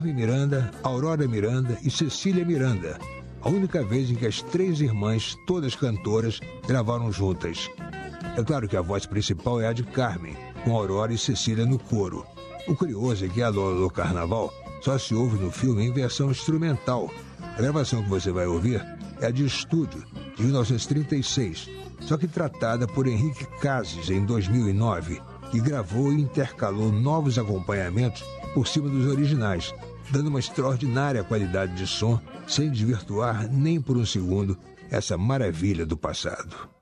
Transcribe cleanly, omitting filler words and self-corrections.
Miranda, Aurora Miranda e Cecília Miranda. A única vez em que as três irmãs, todas cantoras, gravaram juntas. É claro que a voz principal é a de Carmen, com Aurora e Cecília no coro. O curioso é que a Lolo Carnaval só se ouve no filme em versão instrumental. A gravação que você vai ouvir é a de estúdio, de 1936, só que tratada por Henrique Cases em 2009, que gravou e intercalou novos acompanhamentos por cima dos originais, dando uma extraordinária qualidade de som, sem desvirtuar nem por um segundo essa maravilha do passado.